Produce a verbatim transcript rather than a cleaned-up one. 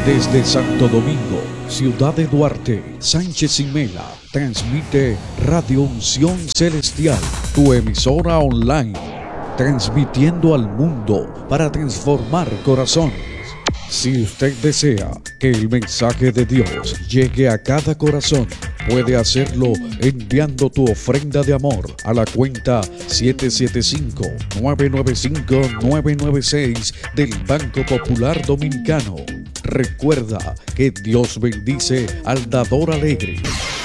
Desde Santo Domingo, Ciudad de Duarte, Sánchez y Mela, transmite Radio Unción Celestial, tu emisora online, transmitiendo al mundo para transformar corazones. Si usted desea que el mensaje de Dios llegue a cada corazón, puede hacerlo enviando tu ofrenda de amor a la cuenta siete siete cinco, nueve nueve cinco, nueve nueve seis del Banco Popular Dominicano. Recuerda que Dios bendice al dador alegre.